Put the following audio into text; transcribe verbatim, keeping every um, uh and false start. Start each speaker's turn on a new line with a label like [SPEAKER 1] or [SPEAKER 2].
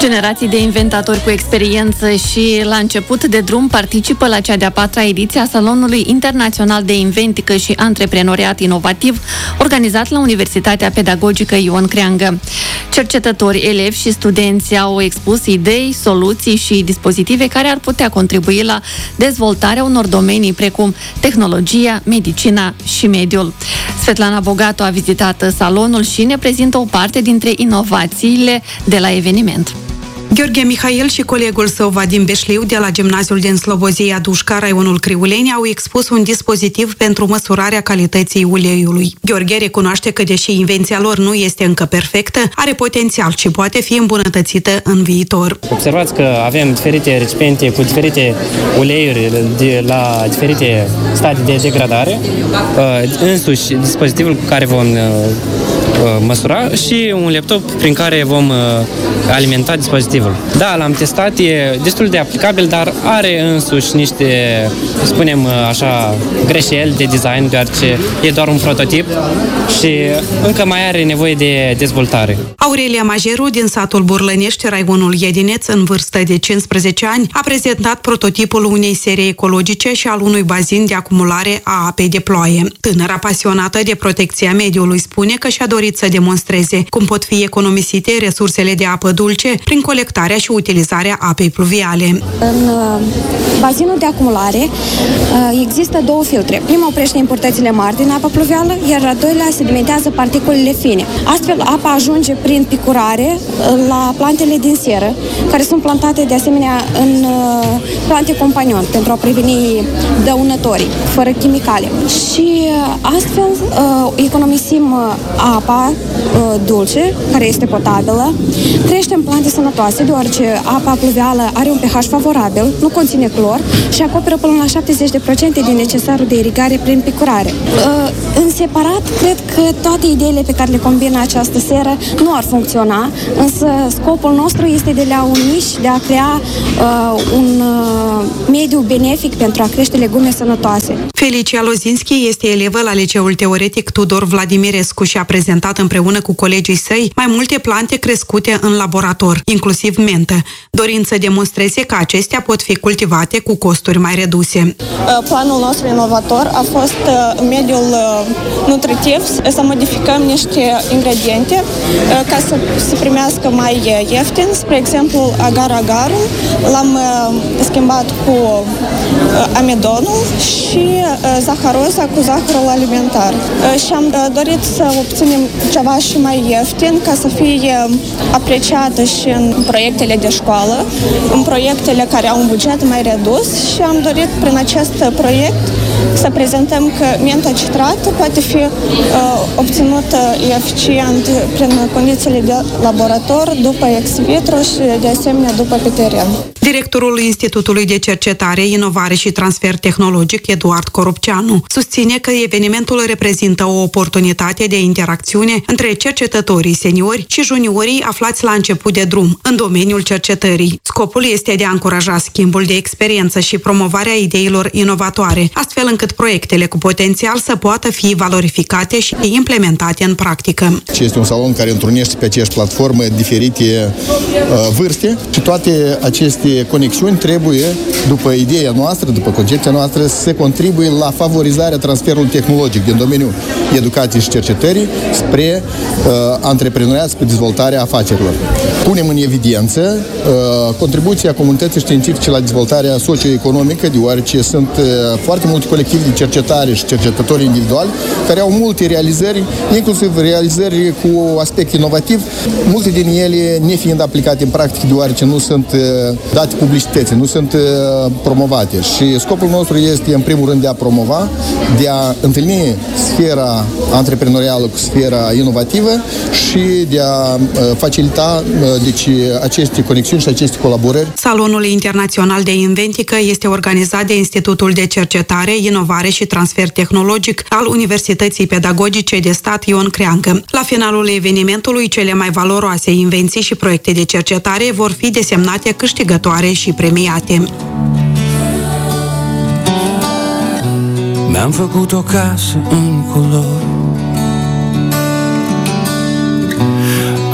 [SPEAKER 1] Generații de inventatori cu experiență și la început de drum participă la cea de-a patra ediție a Salonului Internațional de Inventică și Antreprenoriat Inovativ, organizat la Universitatea Pedagogică Ion Creangă. Cercetători, elevi și studenți au expus idei, soluții și dispozitive care ar putea contribui la dezvoltarea unor domenii precum tehnologia, medicina și mediul. Svetlana Bogatu a vizitat salonul și ne prezintă o parte dintre inovațiile de la eveniment.
[SPEAKER 2] Gheorghe Mihail și colegul său Vadim Beșliu de la Gimnaziul din Slobozia Dușca, raionul Criuleni, au expus un dispozitiv pentru măsurarea calității uleiului. Gheorghe recunoaște că, deși invenția lor nu este încă perfectă, are potențial și poate fi îmbunătățită în viitor.
[SPEAKER 3] Observați că avem diferite recipiente cu diferite uleiuri de la diferite stadii de degradare. Însuși, dispozitivul cu care vom măsura și un laptop prin care vom alimenta dispozitivul. Da, l-am testat, e destul de aplicabil, dar are însuși niște, spunem așa, greșeli de design, deoarece e doar un prototip și încă mai are nevoie de dezvoltare.
[SPEAKER 2] Aurelia Majeru, din satul Burlănești, raionul Iedineț, în vârstă de cincisprezece ani, a prezentat prototipul unei serii ecologice și al unui bazin de acumulare a apei de ploaie. Tânăra pasionată de protecția mediului spune că și-a dorit să demonstreze cum pot fi economisite resursele de apă dulce prin colectarea și utilizarea apei pluviale.
[SPEAKER 4] În bazinul de acumulare există două filtre. Prima oprește impurtățile mari din apa pluvială, iar a doilea sedimentează particulele fine. Astfel, apa ajunge prin picurare la plantele din seră, care sunt plantate de asemenea în plante companion pentru a preveni dăunătorii, fără chimicale. Și astfel economisim apa dulce, care este potabilă, creștem plante sănătoase, deoarece apa pluvială are un pH favorabil, nu conține clor și acoperă până la șaptezeci la sută din necesarul de irigare prin picurare. În separat, cred că toate ideile pe care le combină această seră nu ar funcționa, însă scopul nostru este de a uni și de a crea uh, un uh, mediu benefic pentru a crește legume sănătoase.
[SPEAKER 2] Felicia Lozinski este elevă la Liceul Teoretic Tudor Vladimirescu și a prezentat împreună cu colegii săi mai multe plante crescute în laborator, inclusiv mentă, dorind să demonstreze că acestea pot fi cultivate cu costuri mai reduse.
[SPEAKER 5] Planul nostru inovator a fost în mediul nutritiv să modificăm niște ingrediente ca să se primească mai ieftin. Spre exemplu, agar-agarul l-am schimbat cu amidonul și zaharoza cu zahărul alimentar. Și am dorit să obținem ceva și mai ieftin ca să fie apreciată și în proiectele de școală, în proiectele care au un buget mai redus și am dorit prin acest proiect să prezentăm că menta citrată poate fi uh, obținută eficient prin condițiile de laborator, după ex vitro și de asemenea după pe teren.
[SPEAKER 2] Directorul Institutului de Cercetare, Inovare și Transfer Tehnologic, Eduard Corupceanu, susține că evenimentul reprezintă o oportunitate de interacțiune între cercetătorii seniori și juniorii aflați la început de drum în domeniul cercetării. Scopul este de a încuraja schimbul de experiență și promovarea ideilor inovatoare, astfel încât proiectele cu potențial să poată fi valorificate și implementate în practică.
[SPEAKER 6] Este un salon care întrunește pe aceeași platformă diferite uh, vârste și toate aceste conexiuni trebuie, după ideea noastră, după concepția noastră, să contribuie la favorizarea transferului tehnologic din domeniul educației și cercetării spre uh, antreprenoriat, spre dezvoltarea afacerilor. Punem în evidență uh, contribuția comunității științifice la dezvoltarea socioeconomică, deoarece sunt uh, foarte multe colective de cercetare și cercetători individuali care au multe realizări, inclusiv realizări cu aspect inovativ, multe din ele nefiind aplicate în practică, deoarece nu sunt uh, date publicității, nu sunt uh, promovate. Și scopul nostru este, în primul rând, de a promova, de a întâlni sfera antreprenorială cu sfera inovativă și de a uh, facilita uh, deci, aceste conexiuni și aceste colaborări.
[SPEAKER 2] Salonul Internațional de Inventică este organizat de Institutul de Cercetare, Inovare și Transfer Tehnologic al Universității Pedagogice de Stat Ion Creangă. La finalul evenimentului, cele mai valoroase invenții și proiecte de cercetare vor fi desemnate câștigătoare și premiate.
[SPEAKER 7] Mi-am făcut o casă în culori